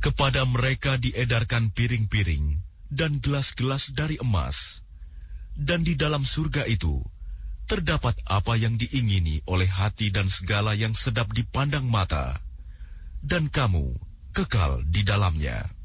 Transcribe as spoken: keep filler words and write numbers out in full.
Kepada mereka diedarkan piring-piring dan gelas-gelas dari emas, dan di dalam surga itu terdapat apa yang diingini oleh hati dan segala yang sedap dipandang mata, dan kamu kekal di dalamnya.